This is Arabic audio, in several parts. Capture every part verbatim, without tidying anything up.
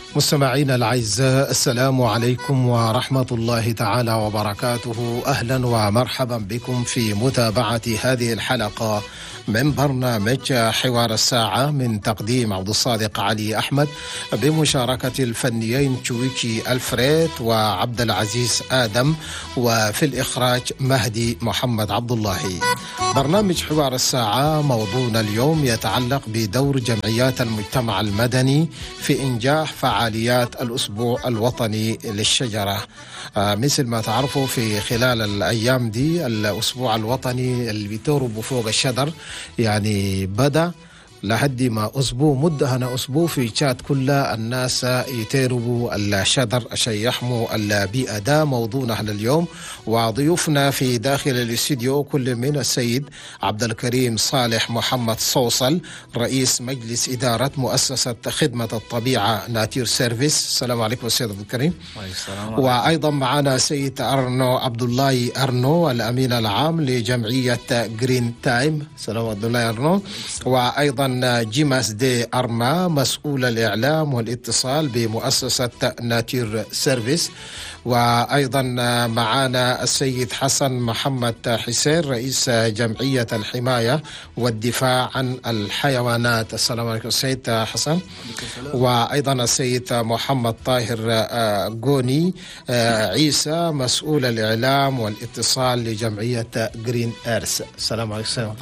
مستمعينا الأعزاء، السلام عليكم ورحمة الله تعالى وبركاته. أهلا ومرحبا بكم في متابعة هذه الحلقة من برنامج حوار الساعة من تقديم عبد الصادق علي أحمد بمشاركة الفنيين شويكي ألفريد وعبد العزيز آدم، وفي الإخراج مهدي محمد عبد الله. برنامج حوار الساعة موضوعنا اليوم يتعلق بدور جمعيات المجتمع المدني في إنجاح فعاليات الأسبوع الوطني للشجرة. آه مثل ما تعرفوا في خلال الأيام دي الأسبوع الوطني اللي بيتورب فوق الشجر يعني بدأ لحد ما أسبوع مدة هنا أسبوع في شات كلها الناس يتربوا الشجر عشان يحموا البيئة. ده موضوعنا اليوم، وضيوفنا في داخل الاستديو كل من السيد عبد الكريم صالح محمد صوصل، رئيس مجلس إدارة مؤسسة خدمة الطبيعة ناتير سيرفيس. السلام عليكم السيد عبد الكريم. وأيضا معنا سيد أرنو عبد الله أرنو، الأمين العام لجمعية جرين تايم. السلام عبد الله أرنو. وأيضا جيماس دي أرما، مسؤول الإعلام والاتصال بمؤسسة ناتير سيرفيس. وأيضا معنا السيد حسن محمد حسين، رئيس جمعية الحماية والدفاع عن الحيوانات. السلام عليكم السيد حسن. وأيضا السيد محمد طاهر غوني عيسى، مسؤول الإعلام والاتصال لجمعية جرين إيرث. السلام عليكم السلام.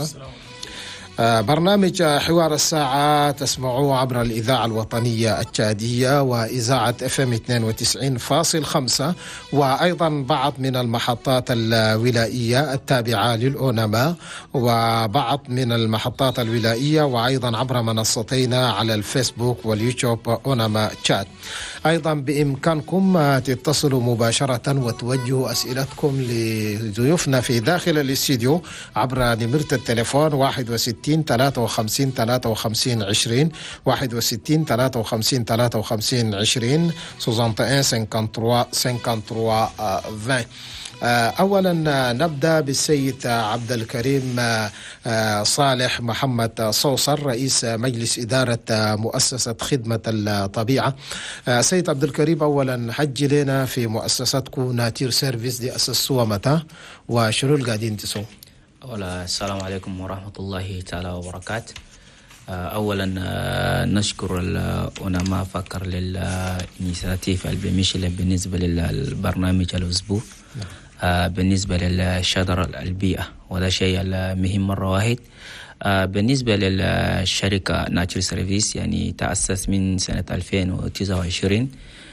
برنامج حوار الساعة تسمعوه عبر الإذاعة الوطنية التشادية وإذاعة اف ام اثنين وتسعين فاصلة خمسة، وأيضا بعض من المحطات الولائية التابعة للأونما، وبعض من المحطات الولائية، وأيضا عبر منصتينا على الفيسبوك واليوتيوب أونما تشات. أيضا بإمكانكم تتصلوا مباشرة وتوجهوا أسئلتكم لضيوفنا في داخل الاستديو عبر نمرة التليفون واحد وستين ثلاثة وخمسين ثلاثة وخمسين عشرين واحد وستين ثلاثة وخمسين ثلاثة وخمسين عشرين واحد وخمسين خمسة وثلاثين عشرين. أولا نبدأ بالسيد عبد الكريم صالح محمد صوصر، رئيس مجلس إدارة مؤسسة خدمة الطبيعة. سيد عبد الكريم، أولا حجي لنا في مؤسستكم ناتير سيرفيس دي أسسوها متى وشنو اللي قاعدين تسووا؟ أولا السلام عليكم ورحمة الله تعالى وبركاته. أولا نشكر الأونما فكر للإنيشيتيف البمشي بالنسبة للبرنامج الأسبوع بالنسبة للشجر البيئة، وده شيء مهم مرة واحد. بالنسبة للشركة ناتير سيرفيس يعني تأسس من سنة ألفين وتسعة وعشرين،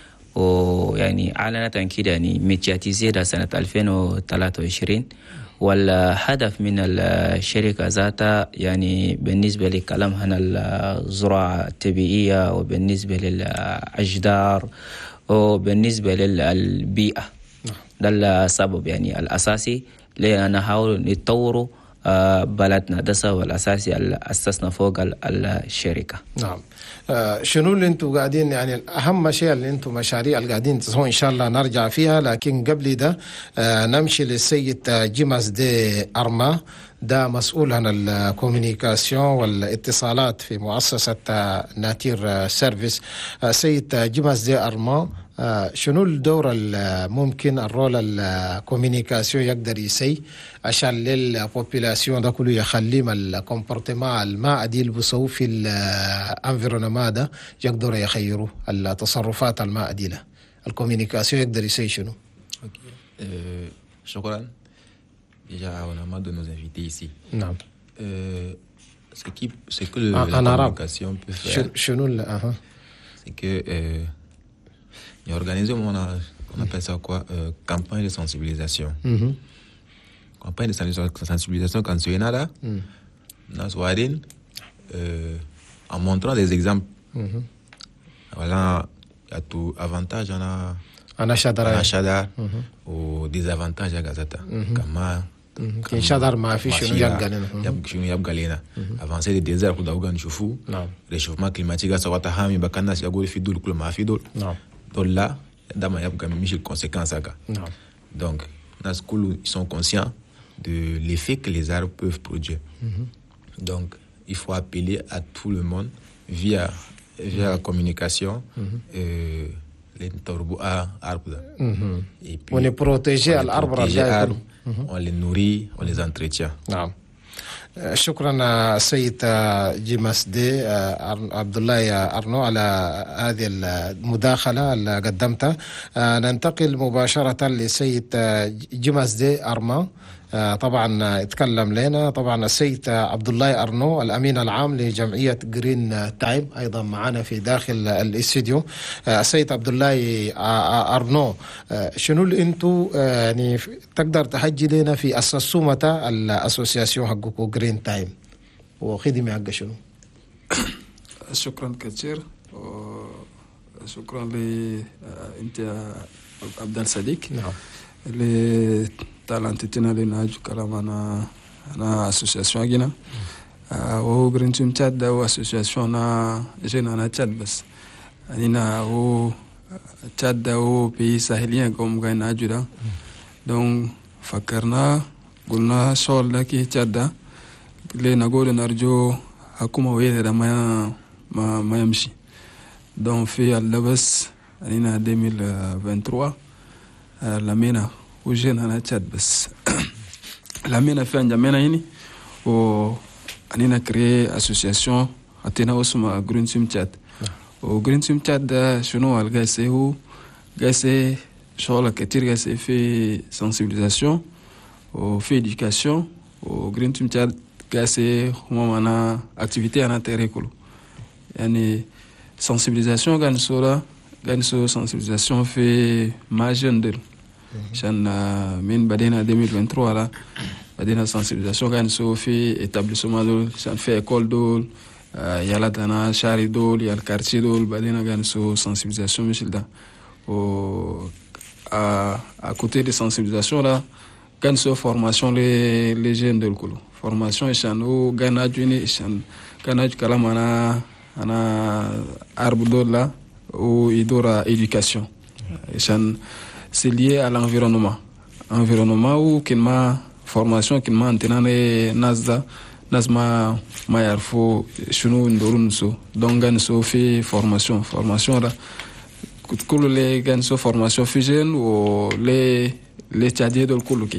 ويعني أعلنت عن كده يعني ميتياتيزيدا سنة ألفين وثلاثة وعشرين. والهدف من الشركة ذاتها يعني بالنسبة لكلامها الزراعة الطبيعية، وبالنسبة للأشجار، وبالنسبة للبيئة. ده السبب يعني الأساسي لنحاول نطور بلدنا. ده والأساسي اللي أسسنا فوق الشركة. نعم. آه شنو اللي انتم قاعدين يعني اهم شيء اللي انتم مشاريع اللي قاعدين تسووا ان شاء الله نرجع فيها، لكن قبل ده آه نمشي للسيد جيماس دي أرما، ده مسؤول عن الكوميونيكاسيون والاتصالات في مؤسسة ناتير سيرفيس. آه سيد جيماس دي أرما، آه شنو الدور الممكن الرول الكوميونيكاسيون يقدر يسي عشان للبوبولاسيون ده كله يخليهم الكومبورتمان الما عديل بسوي في الانفيرونما ده يقدروا يخيروا التصرفات الما عديلة؟ الكوميونيكاسيون يقدر يسي شنو؟ euh, شكرا. Déjà, on a marre de nos invités ici. Non. Euh, ce, qui, ce que le, en, la en communication arabe. peut faire, Chenou, uh-huh. c'est que euh, il y a organisé, on, a, on appelle ça quoi, euh, campagne de sensibilisation. Mm-hmm. Campagne de sensibilisation quand tu es là, dans Swadin, en montrant des exemples. Mm-hmm. Voilà, il y a tout avantage en a. En achadar. En achadar, ou désavantage à Gazata. Comment. كي شادر ما في شنو يبغالنا يب شنو يبغالنا avancer des déserts pour d'aougan choufu réchauffement climatique ça va ta hami bakana si agori fi dul kula ma fi dul donc là dama yabga mi conséquences aga donc dans ce ils sont conscients de l'effet que les arbres peuvent produire. Donc il faut appeler à tout le monde via via la communication, mm-hmm. euh, les torbou à arbre. Mm-hmm. Et puis, on est protégé à l'arbre. Mm-hmm. On les nourrit, on les entretient. Ah. شكرا سيد جيمس دي عبد الله أرنو على هذه المداخلة اللي قدمتها. ننتقل مباشرة لسيد جيمس دي أرما. طبعا يتكلم لنا طبعا السيد عبد الله أرنو الأمين العام لجمعية جرين تايم أيضا معنا في داخل الاستديو. السيد عبد الله أرنو، شنو اللي انتو يعني تقدر تحكي لنا في أساسو متى الأسوسياسيون حقكم جرين تايم وخدمة حق شنو؟ شكرا كثير وشكرا لي انت عبد الصديق. نعم. اللي talentitena le naju kala na na association gina o green team chat da association na jena na chat bas anina o chat da o pays sahélien comme ga naju da donc fakarna gulna sol da ki chat da le na go narjo hakuma wele da ma ma mayamshi donc fi al labas anina deux mille vingt-trois la mena وجينا أنا تشاد بس لامينا في عندنا هنا و أنينا كري أسوسياسيون أتينا اسمها جرين تيم تشاد وجرين تيم تشاد ده شنو الجالسة هو جالسة شغله كتير جالسة في sensibilisation وفي éducation وجرين تيم تشاد جالسة هم معنا activité أنا تريكولو يعني sensibilisation كان صورة كان صورة sensibilisation في ماجن دل عشان من بدينا deux mille vingt-trois là بدينا sensibilisation كان سو في établissement دول عشان في école دول يلا دنا شاري دول يا الكارتي دول بدينا كان سو sensibilisation مشل ده و à à côté de sensibilisation là كان سو formation les les jeunes دول كله formation عشان هو كان اجوني عشان كان اج كلام انا انا arbre دول là ou يدور éducation عشان c'est lié à l'environnement. Environnement où qu'il m'a formation qu'il m'a entendu nazda nazma mayarfo chunu ndorun so donc gan so fait formation formation là kulu les gan so formation fusion ou les les tchadiens de kuluki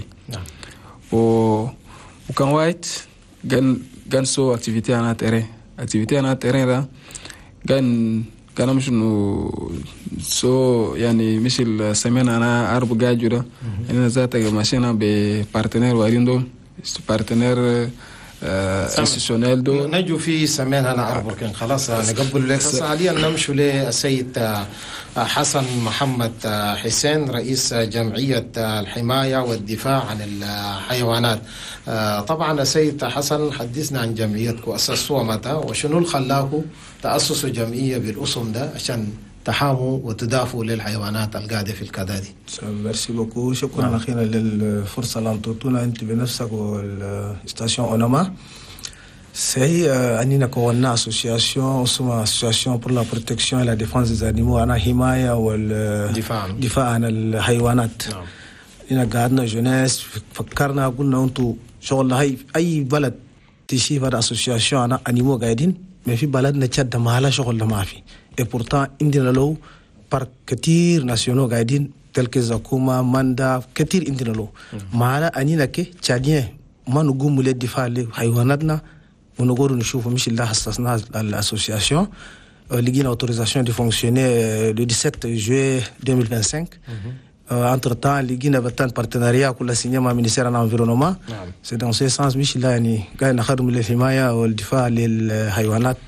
o ou quand white gan gan so activité en terrain activité en terrain là gan كلام شنو سو يعني مش السمين انا عرب جاجودا انا ذاتك ماشينا ببارتنير وارين دول بارتنير انستيتيونيل دول نجو في سمين انا عرب كان خلاص نقبل لك حاليا نمشي للسيد حسن محمد حسين رئيس جمعية الحماية والدفاع عن الحيوانات. طبعا السيد حسن حدثنا عن جمعيتكم أسسوها متى وشنو اللي خلاكم تأسسوا جمعية بالأسم ده عشان تحاموا وتدافعوا للحيوانات القاعدة في الكدادي. ميرسي بوكو شكرا أخيرا للفرصة اللي أنطيتونا أنت بنفسك والستاسيون أوناما. C'est euh, Anina Kowna association, اسمها association pour la protection et la défense des animaux أنا حماية والدفاع دفاع عن الحيوانات. نحن قعدنا جونيس فكرنا قلنا أنتوا شغل هاي أي بلد تشوف هذا association أنا animaux قاعدين ما في بلدنا تشد ما له شغل ما في. Et pourtant عندنا لو بارك كتير ناسيونال قاعدين تلك زكوما ماندا كتير عندنا لو. ما له أنينا كي تشادين ما نقوم بالدفاع لحيواناتنا. ونقول نشوف مش اللي حسسنا l'association لقينا autorisation de fonctionner le dix-sept juillet deux mille vingt-cinq. entre temps لقينا بتان partenariat كل سنة مع ministère de l'environnement. c'est dans ce sens مش اللي يعني قاعد نخدم للحماية والدفاع للحيوانات.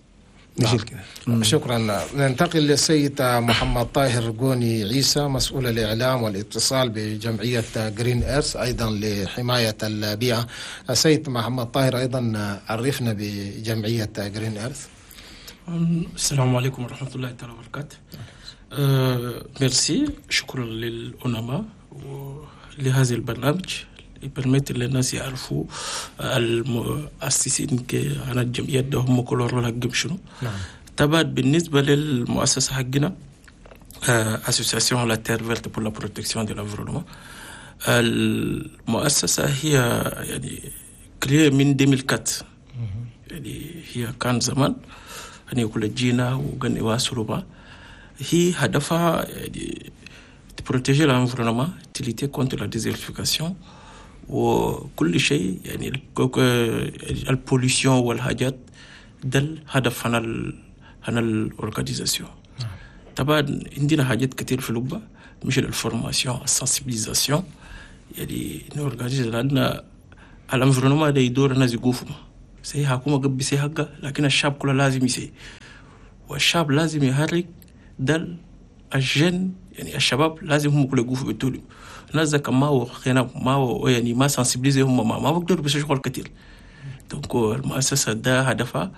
شكرا. ننتقل للسيد محمد طاهر قوني عيسى مسؤول الإعلام والاتصال بجمعية جرين إيرث أيضا لحماية البيئة. السيد محمد طاهر أيضا عرفنا بجمعية جرين إيرث. السلام عليكم ورحمة الله تعالى وبركاته. أه ميرسي شكرا للأوناما لهذا البرنامج يبرمت للناس يعرفوا المؤسسين كأنا الجمعيات ده هم كل رول حقهم شنو. طبعا بالنسبة للمؤسسة حقنا Association La Terre Verte pour la Protection de l'Environnement. المؤسسة هي يعني كريه من deux mille quatre. يعني هي كان زمان أن يكون الجينا وغن يواصلوا هي هدفها تبروتيجي l'environnement تليتي contre la désertification وكل شيء يعني البوليسيون والحاجات ده الهدف هنا ال هنا الأورغانيزاسيون. طبعا عندنا حاجات كتير في لوبا مش الفورماسيون السنسيبيليزاسيون يعني نورغانيز لأن الانفيرونمون ده يدور الناس يقوفوا سي حكومة قبل سي حقا لكن الشعب كله لازم يسي والشعب لازم يحرك دل الجن يعني الشباب لازم هم كله يقوفوا بالتولي الناس ذاك ما هو خينا ما هو يعني ما سنسيبيليزي هم ما ما بقدروا بس شغل كتير دونك المؤسسة ده هدفها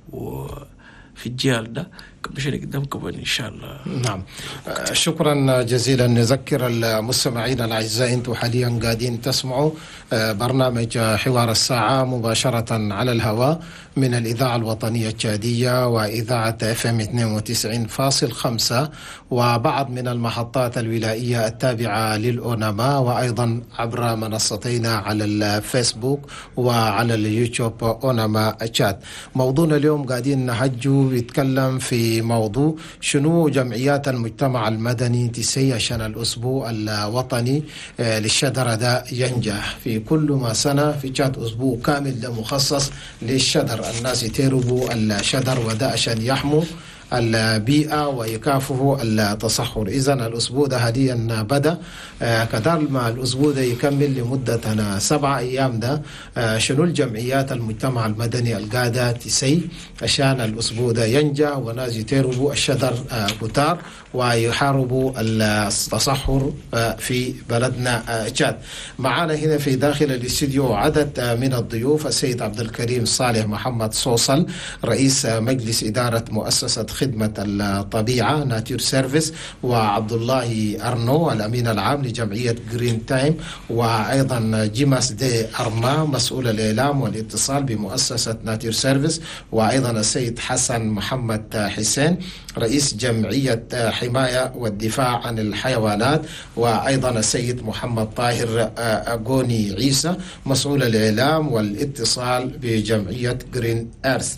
وفي الجيل ده مشان قدامكم ان شاء الله. نعم شكرا جزيلا. نذكر المستمعين الاعزاء انتم حاليا قاعدين تسمعوا برنامج حوار الساعه مباشره على الهواء من الاذاعه الوطنيه التشاديه واذاعه اف ام اثنين وتسعين فاصل خمسة وبعض من المحطات الولائيه التابعه للاوناما وايضا عبر منصتينا على الفيسبوك وعلى اليوتيوب اوناما تشات. موضوعنا اليوم قاعدين نهجو بيتكلم في موضوع شنو جمعيات المجتمع المدني تسي عشان الأسبوع الوطني للشجرة ده ينجح. في كل ما سنة في جات أسبوع كامل ده مخصص للشجر، الناس يتربوا الشجر وده عشان يحموا البيئة ويكافحوا التصحر. إذن الأسبوع ده هديا بدأ آه كذلك ما الأسبوع ده يكمل لمدة أنا سبعة أيام ده آه شنو الجمعيات المجتمع المدني القادة تسي عشان الأسبوع ده ينجح وناس يتربوا الشجر آه كتار ويحاربوا التصحر آه في بلدنا آه تشاد. معنا هنا في داخل الاستديو عدد آه من الضيوف: السيد عبد الكريم صالح محمد صوصل رئيس آه مجلس إدارة مؤسسة خدمة الطبيعة ناتير سيرفيس، وعبد الله أرنو الأمين العام لجمعية جرين تايم، وأيضا جيماس دي أرما مسؤول الإعلام والاتصال بمؤسسة ناتير سيرفيس، وأيضا السيد حسن محمد حسين رئيس جمعية حماية والدفاع عن الحيوانات، وأيضا السيد محمد طاهر أغوني عيسى مسؤول الإعلام والاتصال بجمعية جرين أرث.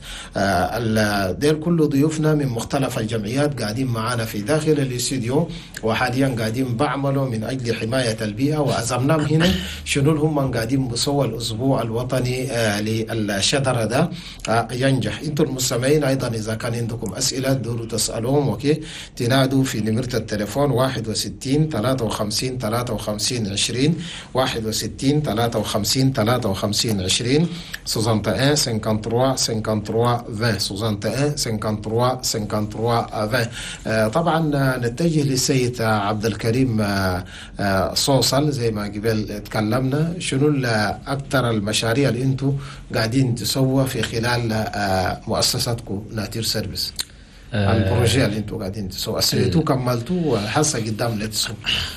دير كل ضيوفنا من مختلف الجمعيات قاعدين معنا في داخل الاستوديو وحاليا قاعدين بعملوا من أجل حماية البيئة، وأزمناهم هنا شنو هم قاعدين بصوا الأسبوع الوطني آه للشجرة ده آه ينجح. انتم المستمعين أيضا إذا كان عندكم أسئلة دوروا تسألوهم اوكي تنادوا في نمرة التليفون واحد وستين ثلاثة وخمسين ثلاثة وخمسين عشرين واحد وستين ثلاثة وخمسين ثلاثة وخمسين عشرين واحد وستين خمسة وثلاثين خمسين واحد وستين خمسة وثلاثين عشرين. طبعا نتجه للسيد عبد الكريم صوصل زي ما قبل تكلمنا، شنو أكثر المشاريع اللي انتم قاعدين تسووا في خلال مؤسستكم ناتير سيرفيس؟ البروجي اللي انتم قاعدين تسووا سويتوا كملتوا وحصة قدام لا تسووا؟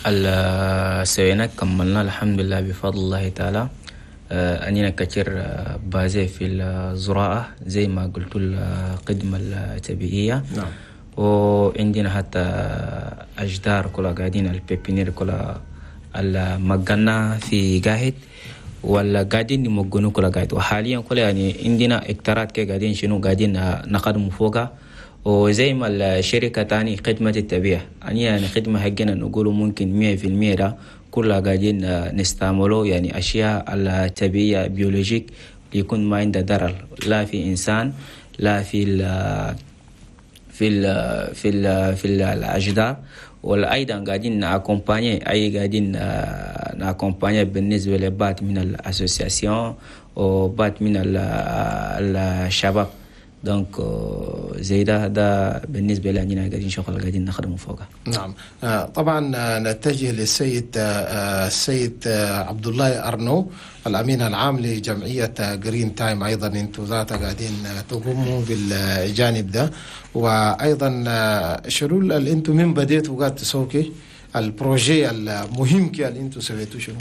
سوينا كملنا الحمد لله بفضل الله تعالى. أنينا كثير بازي في الزراعة زي ما قلت الخدمة الطبيعية. نعم. وعندنا حتى أشجار كلها قاعدين البيبينير كلها المجنة في قاعد ولا قاعدين نمجنوا كلها قاعد، وحاليا كلها يعني عندنا اكترات كي قاعدين شنو قاعدين نقدم فوقها. وزي ما الشركة تاني خدمة الطبيعة أني يعني خدمة حقنا نقوله ممكن مية في المية ده كلها قاعدين نستعمله يعني أشياء الطبيعية بيولوجيك يكون ما عنده ضرر لا في إنسان لا في ال في ال في ال في الأشجار. وأيضا قاعدين نأكومباني أي قاعدين نأكومباني بالنسبة لبعض من الأسوسياسيون وبعض من الشباب. دونك زي ده ده بالنسبه لنا قاعدين شغل قاعدين نخدم فوقها. نعم. طبعا نتجه للسيد السيد عبد الله أرنو الامين العام لجمعيه جرين تايم، ايضا انتم ذاته قاعدين تقوموا بالجانب ده، وايضا شنو اللي انتم من بديتوا قاعد تسووا البروجي المهم كي اللي انتم سويتوا شنو؟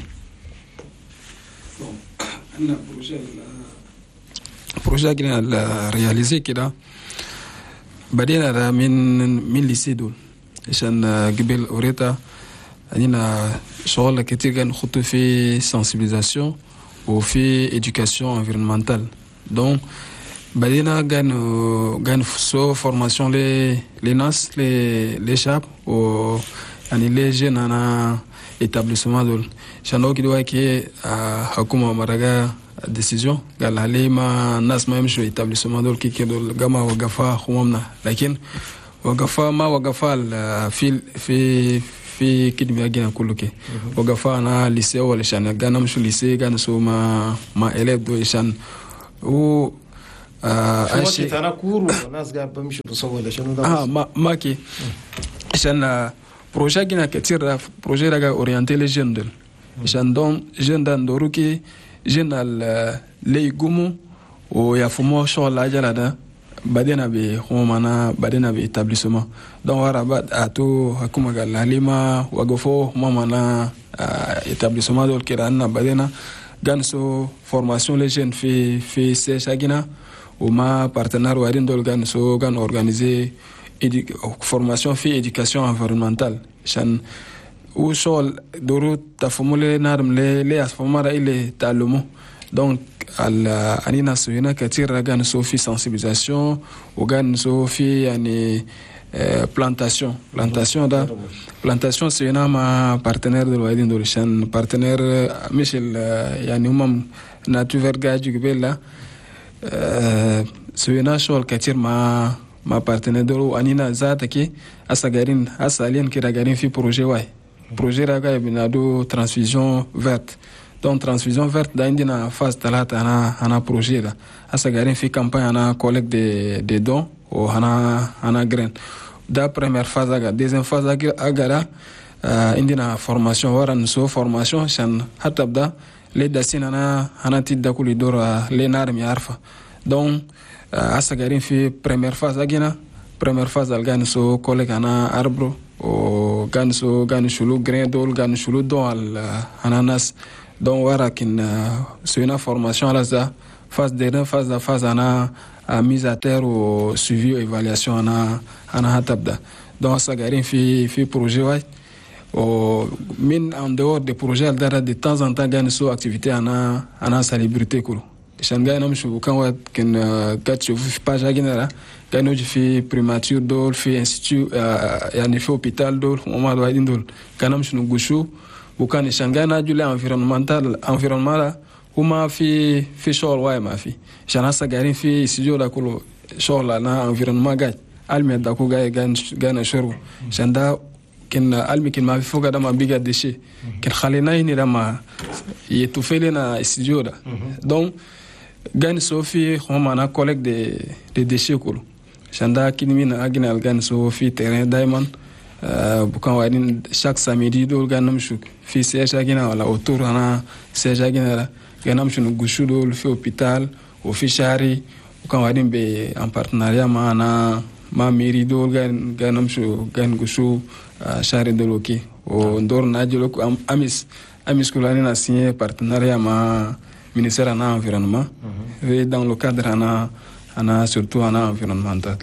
انا بروجي بروجي كنا رياليزي كده بدينا من من ليسي دول عشان قبل اوريتا عندنا شغل كتير كنخطو في سنسيبيزاسيون وفي éducation environnementale. donc بدينا كانوا كانوا سو فورماسيون لي لي ناس لي لي شاب و يعني لي جين انا établissement dol chano kido ke hakuma maraga décision gal halima nas ma yamshu établissement dol ki kedol gama wagafa khumna lakin wagafa ma wagafa fi fi في كدمة جينا كله كي وقفا أنا ليسي ولا شان جانا مشو ليسي جانا سو ما ما إلاب دو إشان و أشي أنا كورو الناس قاعد بمشي بصور ولا شنو ده آه ما ما كي إشان بروجي جينا كتير بروجي راجع أورينتي لجندل إشان دون جندان دوروكي جندال ليجومو ويافمو شو لا جلادا badena be homana badena be établissement donc wara bad ato hakuma gal halima wagofo mamana établissement dol kiranna badena ganso formation les jeunes fi fi se chagina ou ma partenaire wadin dol ganso gan organiser formation fi éducation environnementale chan ou sol doru ta formule narm le le asfamara ile talumo donc al anina soyena katira gan sofi sensibilisation ou gan sofi yani plantation plantation da plantation soyena ma partenaire de l'Oadin d'Orishan partenaire Michel yani umam natu verga jugbella soyena shol katir ma ma partenaire de anina zata ki asagarin asalien ki ragarin fi projet wai projet raga binado transfusion verte donc transfusion verte da indina phase talata ana ana projet da asa garin fi campagne ana collecte de de dons ou ana ana grain da première phase aga deuxième phase aga uh, indina formation waran so formation shan hatabda le dasina ana ana tidda kuli dora le nar mi arfa donc uh, asa garin fi première phase agina première phase algan so collecte ana arbre o gan so gan shulu grain dol gan shulu don al uh, ananas donc wara kin c'est une formation à la phase de phase de phase ana à mise à terre ou suivi évaluation ana ana hatabda donc ça garin fi fi projet ouais au min en dehors des projets dara de temps en temps gagne so activité ana ana salubrité ko shanga nam shu kan wa kin gatch fi page aginara gagne fi primature dol fi institut yani fi hôpital dol moment do idol kanam shunu gushu وكان شانغانا جولي environnemental environnement هما في في شغل واي ما في عشان هسه قاعدين في استوديو لا كله شغل انا environnement قاعد علمي داكو قاعد قاعد شرب عشان دا كن علمي كن ما في فوق ده ما بيقى دشي كن خلينا هنا لما يتوفي لنا استوديو ده دونك قاعد سوفي هما انا كوليك دي دي دشي كله عشان دا كني من اجنا قاعد سوفي تيرين دايما bukan wadin chaque samedi dol ganam shuk fi seja gina wala autour ana seja gina la ganam shunu gushu dol fi hôpital au fi chari bukan wadin be en partenariat ma ana ma mairie dol gan ganam shu gan gushu chari dol ki o ndor na jelo amis amis kulani na signé partenariat ma ministère ana environnement et dans le cadre ana ana surtout ana environnemental.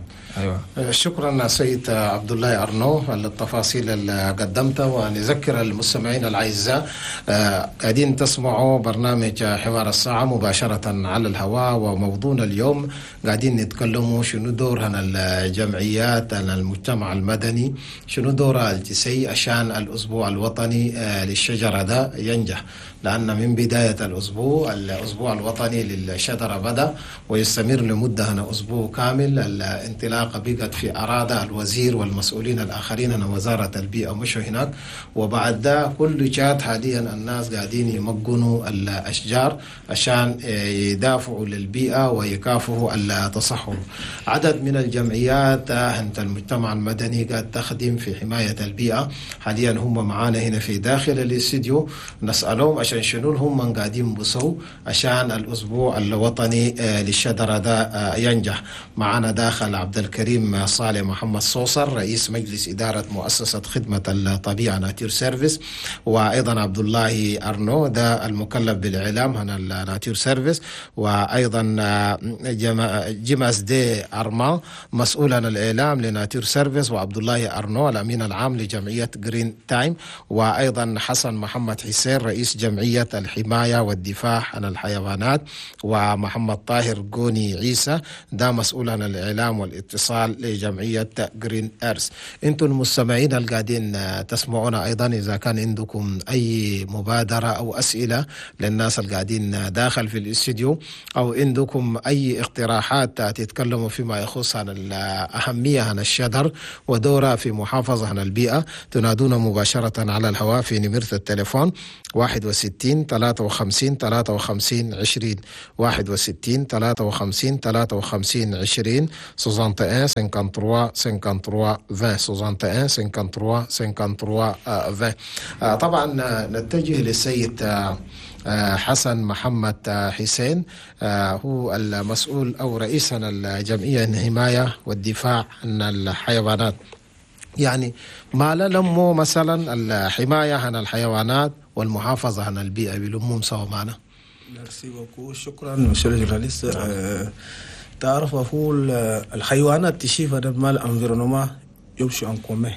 أيوة. شكرا سيد عبد الله أرنو على التفاصيل اللي قدمتها، ونذكر المستمعين الأعزاء قاعدين تسمعوا برنامج حوار الساعة مباشرة على الهواء، وموضوعنا اليوم قاعدين نتكلموا شنو دور هنا الجمعيات المجتمع المدني، شنو دورها الجسي عشان الأسبوع الوطني للشجرة ده ينجح، لأن من بداية الأسبوع الأسبوع الوطني للشجرة بدأ ويستمر لمدة هنا أسبوع كامل. الانطلاقة بقت في أرادة الوزير والمسؤولين الآخرين هنا وزارة البيئة مشوا هناك، وبعد ده كل جات حاليا الناس قاعدين يمجنوا الأشجار عشان يدافعوا للبيئة ويكافحوا التصحر. عدد من الجمعيات هنت المجتمع المدني قاعد تخدم في حماية البيئة، حاليا هم معانا هنا في داخل الاستديو، نسألهم عشان شنو هم قاعدين بصوا عشان الأسبوع الوطني للشجرة ده ينجح. معنا داخل عبد الكريم الكريم صالح محمد صوصر رئيس مجلس إدارة مؤسسة خدمة الطبيعة ناتير سيرفيس، وأيضا عبد الله أرنو ده المكلف بالإعلام عن الناتير سيرفيس، وأيضا جيماس دي أرما مسؤول عن الإعلام لناتير سيرفيس، وعبد الله أرنو الأمين العام لجمعية جرين تايم، وأيضا حسن محمد حسين رئيس جمعية الحماية والدفاع عن الحيوانات، ومحمد طاهر قوني عيسى ده مسؤول عن الإعلام والاتصال لجمعية جرين أرس. أنتم المستمعين القاعدين تسمعون أيضا إذا كان عندكم أي مبادرة أو أسئلة للناس القاعدين داخل في الاستديو، أو عندكم أي اقتراحات تتكلموا فيما يخص عن الأهمية عن الشجر ودورها في محافظة عن البيئة، تنادون مباشرة على الهواء في نمرة التليفون واحد وستين ثلاثة وخمسين ثلاثة وخمسين عشرين واحد وستين ثلاثة وخمسين ثلاثة وخمسين عشرين واحد وستين خمسة وثلاثين عشرين خمسة وثلاثين عشرين. طبعا نتجه للسيد حسن محمد حسين، هو المسؤول أو رئيس الجمعية الحماية والدفاع عن الحيوانات. يعني ما لمو مثلا الحماية عن الحيوانات والمحافظة عن البيئة بلمهم سوا معنا؟ ميرسي بوكو، شكرا مسيو الجورناليست. أه تعرف هو الحيوانات تشيف هذا مال انفيرونوما يمشي ان كومي.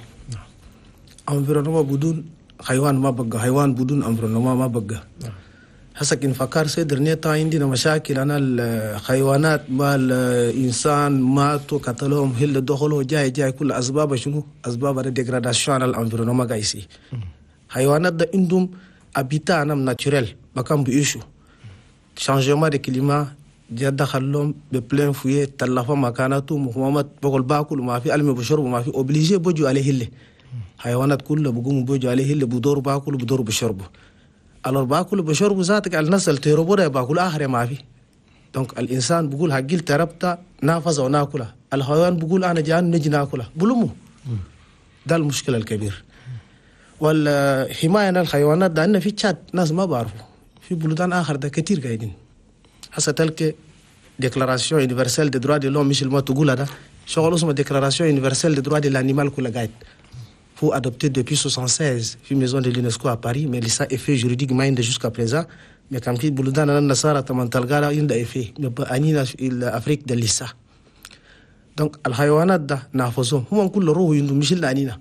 انفيرونوما بدون حيوان ما بقى، حيوان بدون انفيرونوما ما بقى. هسه كن فكر سيدرني تا عندنا مشاكل انا الحيوانات ما الانسان ماتوا قتلهم هل دخلوا جاي جاي كل اسباب شنو؟ اسباب الديغراداسيون على الانفيرونوما جايسي. حيوانات ده عندهم ابيتا نام ناتشورال بكم بيشو changement de climat جا دخلهم ببلين فويه تلافا مكاناتهم محمد بقول باكل ما في علم بشرب ما في اوبليجي بوجو عليه اللي حيوانات كلها بقوم بوجو عليه اللي بدور باكل بدور بشربه. alors باكل بشرب ذاتك على الناس التيروبورا باكل اخر ما في. دونك الانسان بيقول هجيل تربتا نافذ وناكلها، الحيوان بيقول انا جان نجي ناكلها بلمو. ده المشكله الكبير. والحمايه الحيوانات ده ان في تشاد ناس ما بعرفوا، في بلدان اخر ده كتير قاعدين. هسه تلك ديكلاراسيون يونيفرسال دي دروا دي لوم مش ما تقولها ده شغل اسمه ديكلاراسيون يونيفرسال دي دروا دي لانيمال كله قاعد faut adopter depuis soixante-seize في maison de l'UNESCO à Paris, mais ça effet juridique ما عنده jusqu'à présent. mais كان في بلدان النصارى تمن تلقى عنده effet انينا الافريق ده لسه. دونك الحيوانات ده نافذهم هم كل روح عنده مش الا انينا.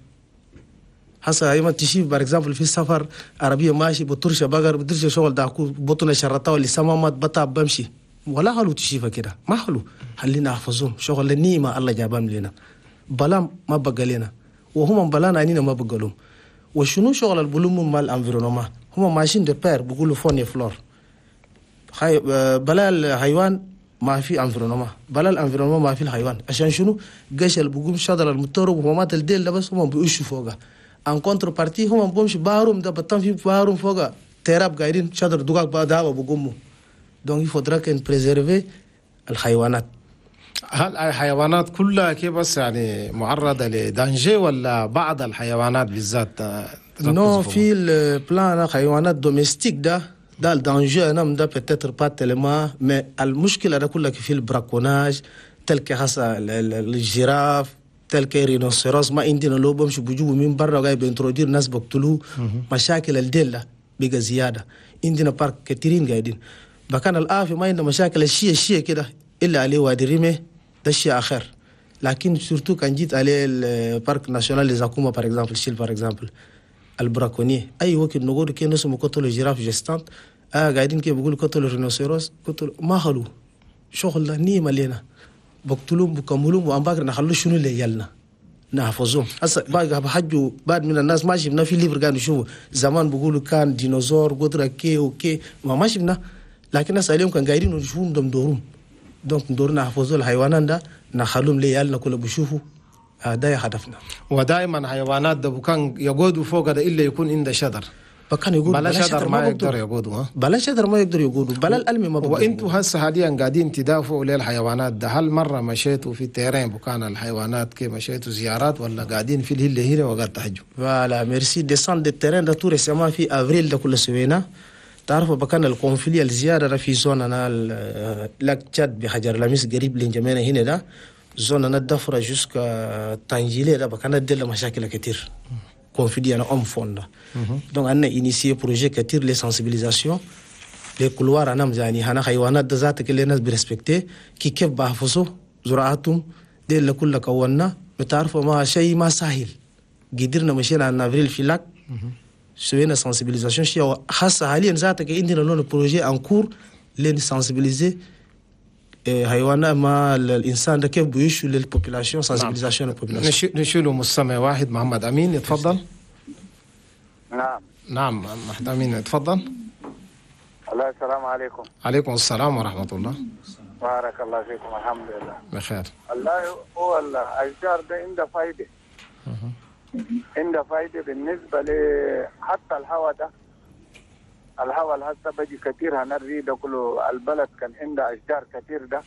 هسه ايما تشيف بار اكزامبل في السفر عربيه ماشي بترشه بقر بترشه شغل داكو بطن شرطه اللي سمامات بطا بمشي ولا حلو تشيفها كده ما حلو. خلينا نحفظهم شغل النيمه الله جابهم لنا بلام ما بقى لنا وهم بلانا انينا ما بقى لهم. وشنو شغل البلوم مال انفيرونوما هم ماشيين دو بير بيقولوا فوني فلور خي... بلا الحيوان ما في انفيرونوما بلا الانفيرونوما ما في الحيوان. عشان شنو قش البقوم شادر المترب ومات الديل ده بس هم بيعيشوا فوقها. ان كونتر بارتي هم بمشي باروم ده بطن في باروم فوقها تراب قاعدين شادر دقاق بعدها بقوموا. دونك يفضل كان بريزيرفي الحيوانات. هل الحيوانات كلها كيف بس يعني معرضة لدانجي ولا بعض الحيوانات بالذات؟ نو في البلان حيوانات دوميستيك ده ده الدانجي نعم ده بتتر با تلما. مي المشكلة ده كلها في البراكوناج تلك حسا الجراف تلك رينوسيروس ما عندنا لو بمشي بيجوا من برا جاي بينترودير ناس بقتلوه. مشاكل الديل ده بقى زيادة. عندنا بارك كتيرين قاعدين بكان الآفي ما عندنا مشاكل الشيء الشيء كده إلا عليه وادي ريمي ده الشيء آخر. لكن سورتو كان جيت عليه البارك ناشونال لزاكوما بار اكزامبل شيل بار اكزامبل البراكوني أي وقت نقول كي نسمو قتلوا جراف جستانت آه قاعدين كي بيقولوا قتلوا رينوسيروس قتلوا ما خلوا شغل نيمة لنا بقتلوهم بكملوهم وأنباكر نخلوا شنو اللي يلنا نحفظهم. هسه باقي بحجوا بعد من الناس ما شفنا في ليبر كانوا يشوفوا زمان بيقولوا كان ديناصور قدرة كي وكي ما ما شفنا. لكن الناس اليوم كان قاعدين يشوفون دم دورهم. دونك دورنا نحفظوا الحيوانات ده نخلوهم ليالنا كله بيشوفوا. هذا هدفنا. ودائما حيوانات ده بكان يقودوا فوق ده إلا يكون عنده شجر. بكان يقول بلا شجر ما يقدر يقودوا. ها بلا شجر ما يقدر يقودوا بلا الألم ما بقدر. وانتوا هسه حاليا قاعدين تدافعوا للحيوانات ده. هل مرة مشيتوا في التيرين بكان الحيوانات كي مشيتوا زيارات ولا قاعدين في الهلة هنا وقاعد تحجوا؟ فوالا ميرسي ديسان دي التيرين ده توري سما في أفريل ده كله سوينا. تعرفوا بكان الكونفلي الزيادة في زون أنا لاك تشاد بحجر لميس قريب لنجمينا هنا ده زون الدفرة جوسكا تانجيلي ده بكنا دل مشاكل كتير conflit en homme fonda donc on a initié projet كتير les sensibilisation les couloirs anam يعني هنا حيوانات ذات كل الناس بريسبكتي كي كيف بحفظوا زراعتهم دي اللي كلها كونا بتعرفوا ما شيء ما سهل قدرنا مشينا على افريل في لاك سوينا sensibilisation شيء خاصة حاليا ذاتك عندنا لون بروجي ان كور لين سنسيبيليزي حيوانات ما الانسان ده كيف بيعيش للبوبولاسيون sensibilisation للبوبولاسيون. نشيله مستمع واحد محمد امين يتفضل. نعم نعم محمد امين يتفضل. الله السلام عليكم. عليكم السلام ورحمة الله. بارك الله فيكم الحمد لله. بخير. الله هو الأشجار ده عنده فايدة. عنده فايدة بالنسبة ل حتى الهواء ده. الهواء اللي هسه بيجي كثير هنري ده كله البلد كان عنده أشجار كثير ده.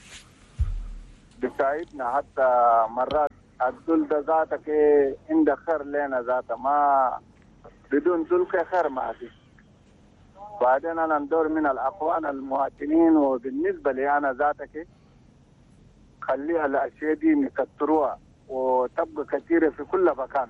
بتساعدنا حتى مرات الدول ده ذاتك عنده خير لنا ذاته ما بدون دول خير ما في. بعدين أنا ندور من الأخوان المواطنين وبالنسبة لي أنا ذاتك خليها الأشياء دي نكتروها وتبقى كثيرة في كل مكان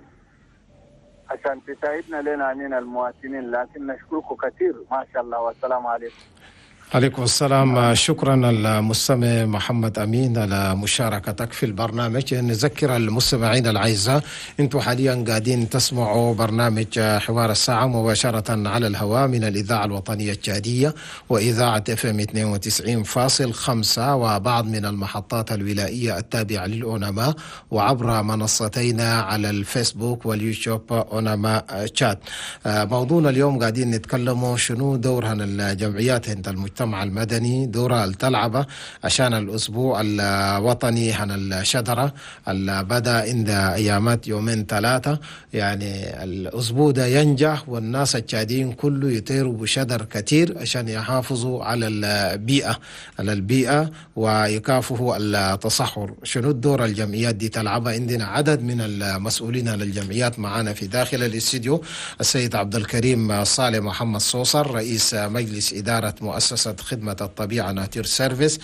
عشان تساعدنا لنا عنين المواطنين لكن نشكركم كثير ما شاء الله والسلام عليكم. عليكم السلام. شكرا المستمع محمد أمين على مشاركتك في البرنامج. نذكر المستمعين الأعزاء أنتم حاليا قاعدين تسمعوا برنامج حوار الساعة مباشرة على الهواء من الإذاعة الوطنية التشادية وإذاعة اف ام اثنين وتسعين فاصلة خمسة وبعض من المحطات الولائية التابعة للأونما وعبر منصتينا على الفيسبوك واليوتيوب أونما تشات. موضوعنا اليوم قاعدين نتكلموا شنو دورها الجمعيات عند المجتمع المدني دورها التلعبة عشان الأسبوع الوطني عن الشجرة اللي بدأ عند أيامات يومين ثلاثة. يعني الأسبوع ده ينجح والناس التشاديين كله يطيروا بشجر كتير عشان يحافظوا على البيئة على البيئة ويكافحوا التصحر. شنو الدور الجمعيات دي تلعبها؟ عندنا عدد من المسؤولين عن الجمعيات معنا في داخل الاستديو. السيد عبد الكريم صالح محمد صوصر رئيس مجلس إدارة مؤسسة خدمة الطبيعة ناتير سيرفيس،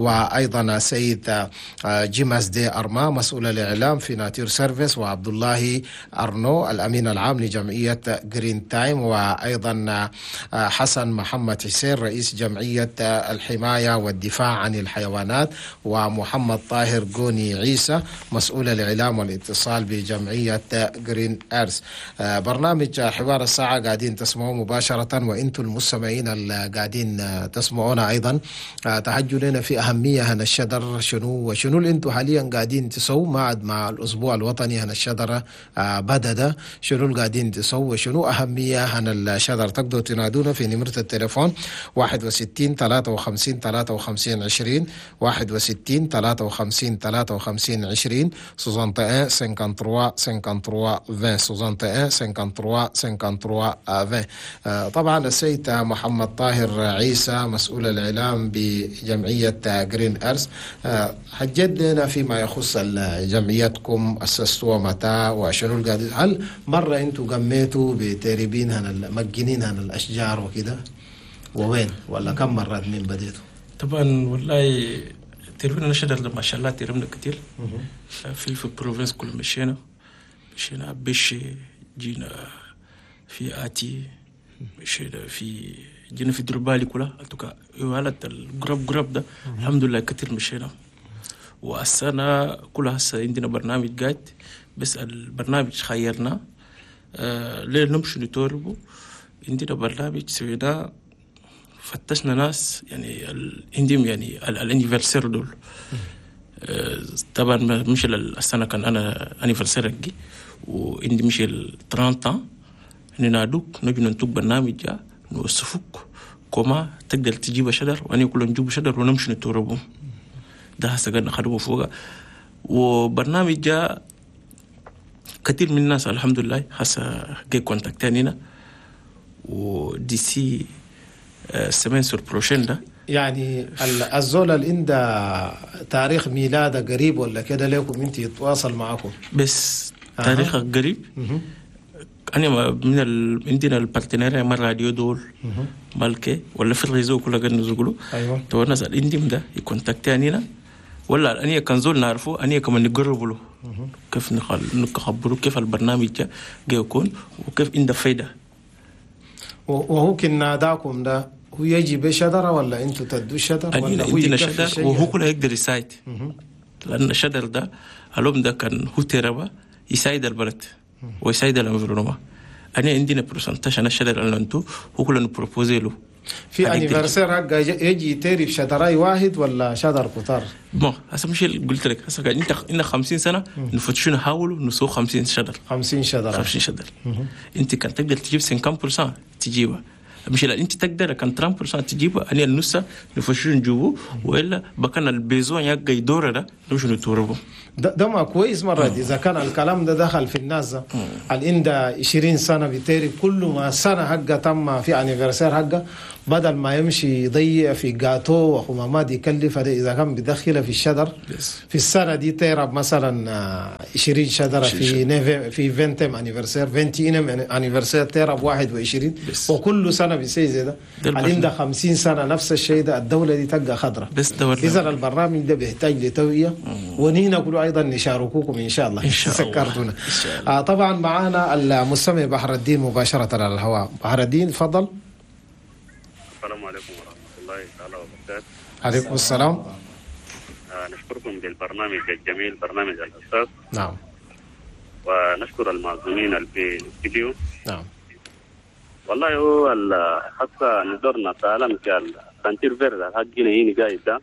وأيضا سيد جيماس دي أرما مسؤول الإعلام في ناتير سيرفيس، وعبد الله أرنو الأمين العام لجمعية جرين تايم، وأيضا حسن محمد حسين رئيس جمعية الحماية والدفاع عن الحيوانات، ومحمد طاهر قوني عيسى مسؤول الإعلام والاتصال بجمعية جرين أرث. برنامج حوار الساعة قاعدين تسمعوا مباشرة وإنتم المستمعين اللي قاعدين تسمعونا أيضا تحجوا لنا في أهمية هنا الشجر شنو وشنو اللي أنتم حاليا قاعدين تسووا معد مع الأسبوع الوطني هنا الشجرة بدأ شنو اللي قاعدين تسووا وشنو أهمية هنا الشجر. تقدروا تنادونا في نمرة التليفون واحد وستين ثلاثة وخمسين ثلاثة وخمسين عشرين واحد وستين ثلاثة وخمسين ثلاثة وخمسين عشرين soixante et un cinquante-trois cinquante-trois vingt soixante et un cinquante-trois cinquante-trois vingt. طبعا السيد محمد طاهر عيسى مسؤول الإعلام بجمعية جرين أرث، حجد لنا فيما يخص جمعيتكم أسستوها متى وشنو القاعدين، هل مرة أنتوا قميتوا بتربين هن مجنين هن الأشجار وكده ووين ولا كم مرات من بديتوا؟ طبعا والله تربينا الشجر ما شاء الله تربنا كتير في في البروفنس كل مشينا مشينا بشي جينا في آتي مشينا في جينا في دربالي كلها أتوقع يوالد الجروب جروب ده الحمد لله كتير مشينا. والسنة كلها هسه عندنا برنامج قاعد بس البرنامج خيرنا آه ليه نمشي نتوربو. عندنا برنامج سوينا فتشنا ناس يعني عندهم يعني الانيفرسير دول آه طبعا مش السنة كان أنا انيفرسير وعندي مش ال ثلاثين ننادوك نجي ننتج برنامج جا نوصفوك كما تقدر تجيب شجر وأنا كلنا نجيب شجر ونمشي نتوربهم. ده هسه قلنا خدوه فوق وبرنامج جا كثير من الناس الحمد لله هسه جاي كونتاكتانينا ودي سي سمين سور بروشين ده. يعني الزولة اللي عنده تاريخ ميلاده قريب ولا كده لكم انت يتواصل معكم بس تاريخ قريب أنا من ال... عندنا البارتنير مرة راديو دول مالكي ولا في الريزو كلها قلنا نزقله أيوة تو الناس اللي عندهم ده يكونتاكتانينا ولا أني كان زول نعرفه أني كمان نجرب له كيف نخل نخبره كيف البرنامج جا يكون وكيف عنده فايدة. وهو كنا داكم ده هو يجي بشدرة ولا أنتوا تدوا شدر ولا هو يجي شدر وهو كله يقدر يساعد لأن الشدر ده اليوم ده كان هو تربة يساعد البلد ويساعد الانفيرونما. أنا عندنا برسنتاج أنا الشدر اللي أنتو هو كله نبروبوزي له في انيفرسير حق يجي تيري في شدراي واحد ولا شدر كتار؟ ما هسه مش قلت لك هسه انت انت خمسين سنه نفتشوا نحاولوا نسوق خمسين شدر خمسين شدر خمسين شدر انت كان تقدر تجيب كم برسنت تجيبها مش لا انت تقدر كان ثلاثين بالمئة تجيبها اني النص نفشوا نجيبه والا بكن البيزون يقى يدور ده مش نتوربه ده, ده ما كويس مرة دي. إذا كان الكلام ده دخل في الناس اللي عنده عشرين سنة بتاري كل ما سنة حقه تم في انيفرسير حقه بدل ما يمشي يضيع في جاتو وخمامات يكلف إذا كان بدخله في الشجر في السنة دي تيرب مثلا عشرين شجرة في نيف في فينتم انيفرسير فينتينم انيفرسير تيرب واحد وعشرين وكل سنة بيصير زي ده. اللي عنده خمسين سنة نفس الشيء ده الدولة دي تلقى خضرة. إذا البرنامج ده بيحتاج لتوعية ونينا كل أيضا نشاركوكم إن شاء الله. إن شاء الله. آه طبعا معنا المستمع بحر الدين مباشرة على الهواء. بحر الدين تفضل. السلام عليكم ورحمة الله تعالى وبركاته. عليكم السلام. آه نشكركم بالبرنامج الجميل برنامج الأستاذ. نعم. ونشكر المعزومين في الاستديو. نعم. والله هو حتى ندورنا تعلم كالسنتير فيرد حقنا هنا قاعد ده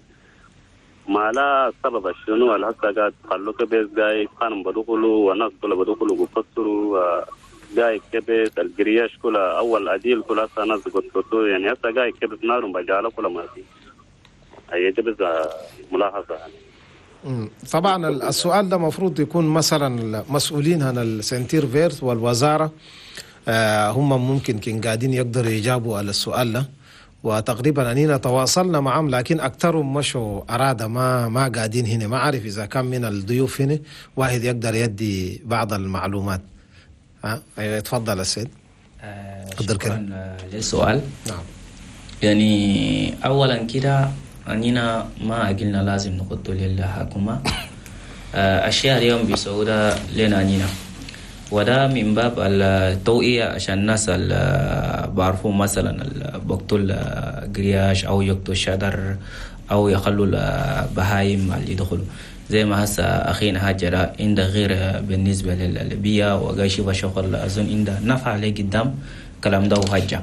ما لا سبب شنو الحسا قاعد خلوا كبيس قاعد كانوا بدخلوا والناس كلها بدخلوا بفسروا قاعد كبيس الجرياش كلها أول أديل كلها ناس قطوا يعني هسا قاعد كبيس نارهم بجعله كلها ما في هي كبيس ملاحظة يعني. طبعا السؤال ده مفروض يكون مثلا مسؤولين عن السنتير فيرد والوزارة آه هم ممكن كن قاعدين يقدروا يجابوا على السؤال ده وتقريبا أننا تواصلنا معهم لكن أكثرهم مشوا أرادة ما ما قاعدين هنا ما أعرف إذا كان من الضيوف هنا واحد يقدر يدي بعض المعلومات. ها أيوة تفضل السيد. آه شكرا للسؤال. نعم. يعني أولا كده أننا ما قلنا لازم نقول للحكومة آه أشياء اليوم بيسووها لنا أننا وده من باب التوعية عشان الناس اللي بعرفوا مثلا بقتل قرياش أو يقتل الشجر أو يخلوا البهايم اللي يدخلوا زي ما هسا أخينا هاجر عنده غير بالنسبة للبيئة وقايشي بشغل أظن عنده نفع عليه قدام كلام ده وهجة.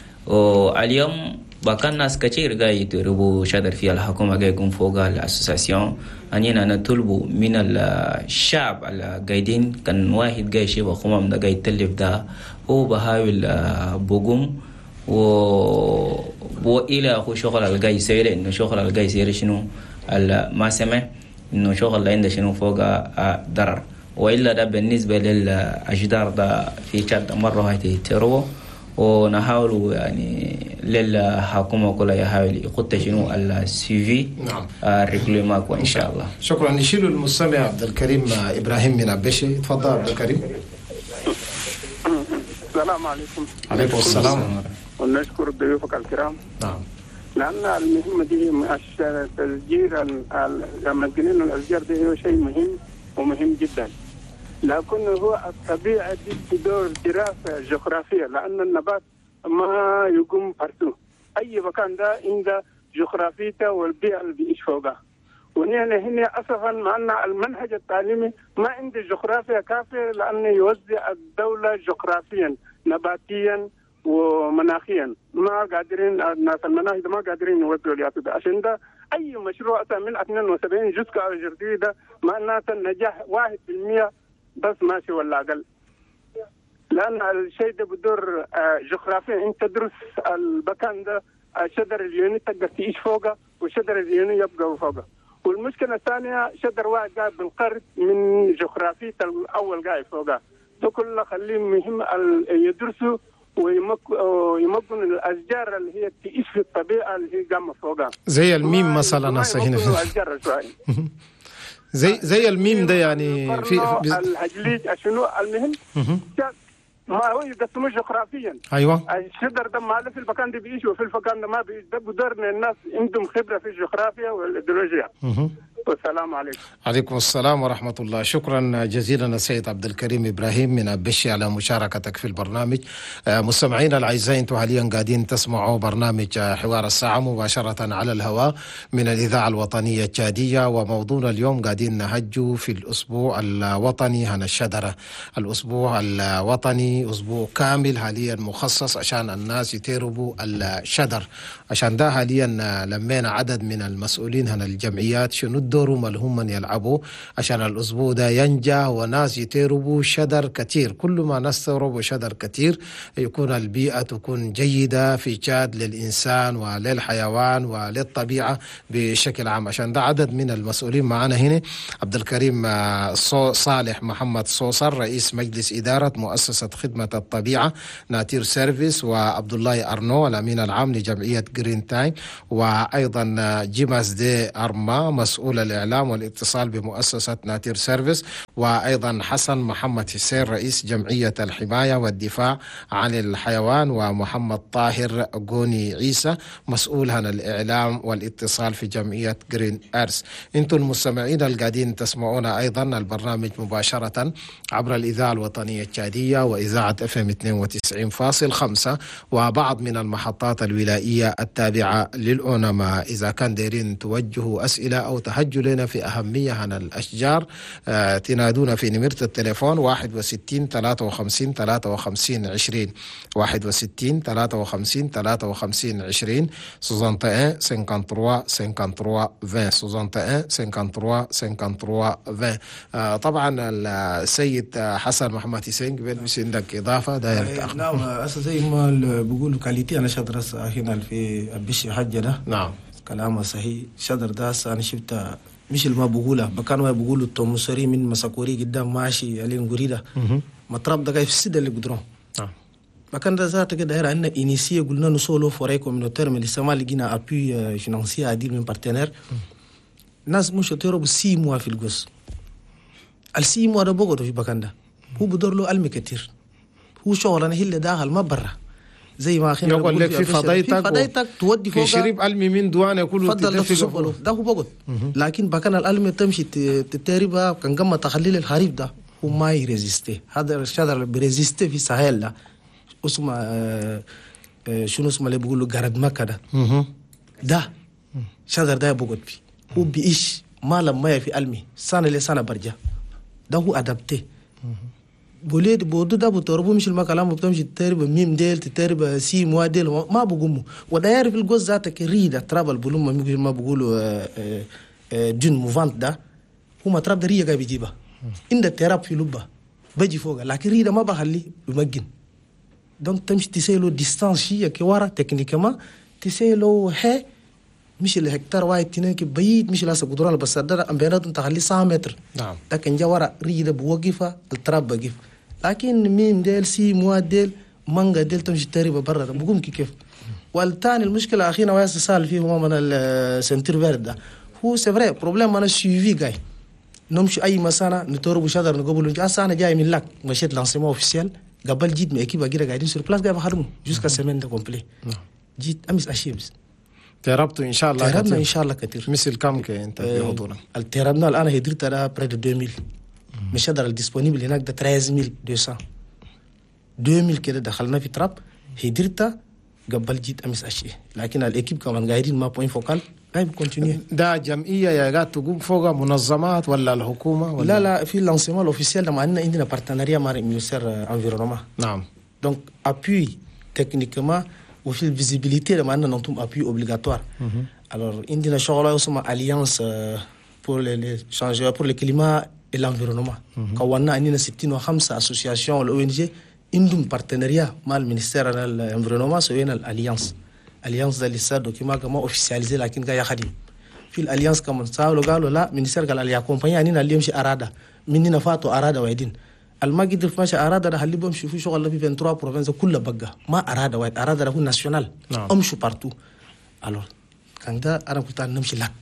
واليوم بكان ناس كتير قاعد يضربوا شجر فيها الحكومة قاعد يقوم فوق الأسوسياسيون أننا نطلبوا من الشعب القاعدين كان واحد قاعد يشيب خمام ده قاعد يتلف ده هو بحاول بقوم و وإلى أخو شغل القاعد يسير إنه شغل القاعد يسير شنو ما سمع إنه شغل عنده شنو فوق ضرر وإلا ده بالنسبة للأجدار ده في شد مرة هاي تروه ونحاول يعني للحكومة كلها يحاول يقط شنو السيفي نعم الرجليمات وإن شاء الله. شكرا. نشيل المستمع عبد الكريم إبراهيم من عبشي. تفضل عبد الكريم. السلام عليكم. عليكم السلام. ونشكر ضيوفك الكرام. نعم. لأن المهمة دي تسجيل المسجنين والأشجار ده هو شيء مهم ومهم جدا. لكن هو الطبيعة دي تدور دراسة جغرافية لأن النبات ما يقوم بارتو أي مكان ده عنده جغرافيته والبيئة اللي بيعيش فوقها ونحن هنا أسفا مع أن المنهج التعليمي ما عنده جغرافيا كافية لأنه يوزع الدولة جغرافيا نباتيا ومناخيا ما قادرين الناس المناخ ده ما قادرين يوزعوا الياتو ده عشان ده أي مشروع من اثنين وسبعين جزء أو جردي ده معناته النجاح واحد بالمئة بس ماشي ولا أقل لأن الشيء ده بدور جغرافيا أنت تدرس المكان ده شجر اليوني تقدر تعيش فوقه وشجر اليوني يبقى فوقه والمشكلة الثانية شجر واحد قاعد بالقرب من جغرافية الأول قاعد فوقه ده كله خليه مهم يدرسوا ويمكن الأشجار اللي هي تعيش في الطبيعة اللي هي قامة فوقها زي الميم مثلا هنا الأشجار شوية زي زي الميم ده يعني في الهجليج شنو المهم ما هو يقسموه جغرافيا. ايوه الشجر ده ما في المكان ده بيعيش وفي المكان ده ما بيعيش ده بدور الناس عندهم خبره في الجغرافيا والايديولوجيا والسلام عليكم. عليكم السلام ورحمة الله. شكرا جزيلا السيد عبد الكريم إبراهيم من أبشي على مشاركتك في البرنامج. مستمعينا الأعزاء، أنتم حاليا قاعدين تسمعوا برنامج حوار الساعة مباشرة على الهواء من الإذاعة الوطنية التشادية، وموضوعنا اليوم قاعدين نهجوا في الأسبوع الوطني عن الشدرة. الأسبوع الوطني أسبوع كامل حاليا مخصص عشان الناس يتربوا الشدر. عشان ده حاليا لمينا عدد من المسؤولين عن الجمعيات شنو الدور هم من يلعبوا عشان الأسبوع ده ينجح وناس يتربوا شدر كتير. كل ما ناس تربوا شدر كتير يكون البيئة تكون جيدة في تشاد للإنسان وللحيوان وللطبيعة بشكل عام. عشان ده عدد من المسؤولين معنا هنا: عبد الكريم صالح محمد صوصر رئيس مجلس إدارة مؤسسة خدمة الطبيعة ناتير سيرفيس، وعبد الله أرنو الأمين العام لجمعية جرين تايم، وأيضا جيماس دي أرما مسؤول الإعلام والاتصال بمؤسسة ناتير سيرفيس، وأيضا حسن محمد حسين رئيس جمعية الحماية والدفاع عن الحيوان، ومحمد طاهر قوني عيسى مسؤول عن الإعلام والاتصال في جمعية جرين أرس. انتم المستمعين القاعدين تسمعون أيضا البرنامج مباشرة عبر الإذاعة الوطنية التشادية وإذاعة اف ام اثنين وتسعين فاصلة خمسة وبعض من المحطات الولائية التابعة للأونما. إذا كان دايرين توجهوا أسئلة أو تهجوا لنا في أهمية عن الأشجار، آه تنادونا في نمرة التليفون واحد وستين ثلاثة وخمسين ثلاثة وخمسين عشرين واحد وستين ثلاثة وخمسين ثلاثة وخمسين عشرين soixante et un cinquante-trois cinquante-trois vingt soixante et un cinquante-trois cinquante-trois vingt. آه طبعا السيد حسن محمد حسين قبل مش عندك إضافة داير؟ نعم، أسا زي ما بقولوا كاليتي أنا شدر هنا في بشي حجة ده. نعم كلامه صحيح. شدر ده أنا شفت مش اللي ما بقوله بكان ما بقولوا التومسري من مساكوري قدام ماشي علين قريدة مطرب ده جاي في السيدة اللي قدرون. بكان ده ذاته كده هنا إن إنيسية قلنا نسولو فوري كومينوتير من السماء لقينا أبي فينانسية عديد من بارتنير. ناس مش تيرو سي موا في الجوز. السي موا ده بقوله في بكان ده هو بدور له علم كتير. هو شغلنا هي اللي داخل ما برا زي ما اخينا يقول لك في فضايتك في فضايتك تودي فوق في شريب علمي من دوانه كله تتفق ده هو بقول. لكن بكان العلم تمشي تتربها كان قمه تخليل الخريف ده هو ما يريزيستي. هذا الشجر بيريزيستي في الساحل ده اسمه آه آه شنو اسمه اللي بيقولوا جرد مكه ده ده شجر ده بقول فيه هو بيعيش ما لما في علمي سنه لسنه برجع ده هو ادبته بوليد بودو ده بتربو مش المكلام بتمشي تتربى ميم ديل تتربى سي مواديل ما بقوموا وده يعرف الجوز ذاتك ريده ترابل بلوم ما بيقولوا دين موفانت ده هو ما تراب ده ريه جاي بيجيبها عند التراب في لبه بيجي فوق لكن ريده ما بخليه بمجن. دونك تمشي تسيلو ديستانس شيء كورا تكنيكما تسيلو هي مش الهكتار واحد تنين بعيد مش لاسه قدران بس ده ام بيناتهم تخلي سبعة متر. نعم لكن جوارا ريده بوقفه التراب بقف. لكن ميم ديل سي مواد ديل مانجا ديل تمشي تقريبا برا بقوم كيف. والثاني المشكله اخينا وياس سال فيه هو من السنتر فيرد ده هو سيفري بروبليم انا سيفي جاي نمشي اي مسانا نتورب شادر نقبل اصلا انا جاي من لك مشيت لانسيمو اوفيسيال قبل جيت من اكيبا كده قاعدين سور بلاس جاي بخدمه جوسكا سيمين ده كومبلي. جيت امس اشيبس تربتوا ان شاء الله تربنا ان شاء الله كثير. مثل كم انت بحضورنا؟ التربنا الان هدرت ده بري دو ألفين مش هذا الديسبونيبل هناك ده ثلاثة آلاف ومئتين ألفين كده دخلنا في تراب هدرت قبل جيت امس اشي. لكن الاكيب كمان قاعدين ما بوين فوكال قاعد كونتينيو. ده جمعيه يا قاعد تقوم فوق منظمات ولا الحكومه ولا؟ لا لا في لانسيمون الاوفيسيال ده عندنا عندنا بارتنريا مع المينستير انفيرونمون. نعم دونك ابوي تكنيكما وفي الفيزيبيليتي ده عندنا ننتم ابوي اوبليغاتوار. alors عندنا شغله اسمها اليانس pour les changements pour le climat et l'environnement. كونا عندنا ستين وخمسة اسوسياسيون الاو ان جي عندهم بارتنريا مع المينستير الانفيرونمون سوينا الاليانس. الاليانس ده لسه دوكيما كما اوفيسياليزي لكن جاي خديم في الاليانس كمان سالوا قالوا لا المينستير قال لي اكومباني عندنا اللي يمشي اراده مننا فاتوا اراده وايدين الماجد في ماشي اراده ده اللي بمشي في شغل في ثلاثة وعشرين بروفنس كلها بقى ما اراده وايد اراده ده ناسيونال امشوا بارتو. alors كان ده انا كنت نمشي لك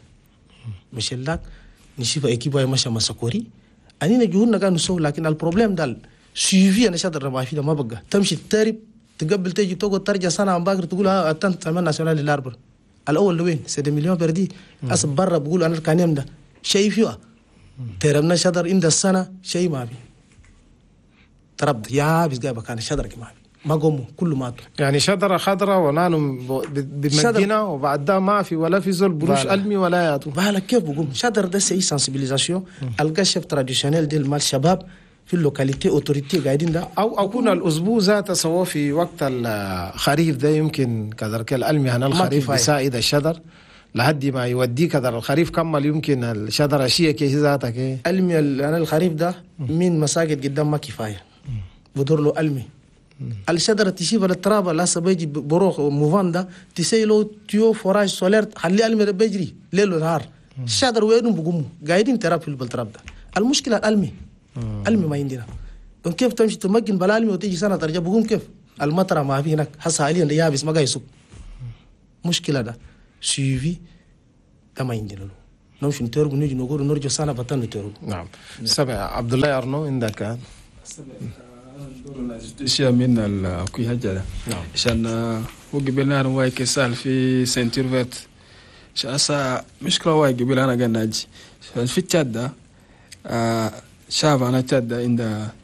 مش لك نشوف اكيبا ماشي مسكوري انينا جهودنا كانوا نسوي. لكن البروبليم ده سيفي انا شادر ما في ده ما بقى تمشي تترب تقبل تيجي تقعد ترجع سنه عم باقر تقول ها اتنت تعمل ناسيونال للاربر الاول لوين سيد مليون بردي اس برا بقول انا كان يم ده شيء فيها ترمنا شدر عند السنة شيء ما في تربط يا بس جاي بكان شدر كمان ما قوموا كله ماتوا يعني شجرة خضراء ونانو بمدينة وبعد ده ما في ولا في زول بروش علمي ولا ياتو بالك كيف بقوم شجر ده سي سنسيبيليزاسيون الكشف تراديشنال ديال مال شباب في اللوكاليتي اوتوريتي قاعدين ده او او كنا الاسبوع ذاته سوا في وقت الخريف ده يمكن كذلك العلمي هنا الخريف بيساعد الشجر لحد ما يودي كذا الخريف كمل يمكن الشجره شيء كي ذاتك ايه علمي انا الخريف ده من مساجد قدام ما كفايه بدور له علمي الشجره تشيب التراب لا سبيجي بروخ موفان ده تسيلو تيو فوراج سولير خلي علمي ده بيجري ليل ونهار الشجر وينهم بقوموا قاعدين تراب في التراب ده المشكله العلمي علمي ما عندنا دونك كيف تمشي تمكن بلا علمي وتيجي سنه ترجع بقوم كيف المطر ما في هناك حصل حاليا ده يابس ما قاعد يسوق مشكله ده سيفي ده ما عندنا له نمشي نترب نيجي نقول نرجع سنه بطل نترب. نعم سبع عبد الله ارنو عندك اشياء من الاكوي هجره نعم عشان هو قبلنا واي كسال في سنتير فيت شاسا مشكله واي قبل انا قاعد ناجي في تشاد شاف انا تشاد عند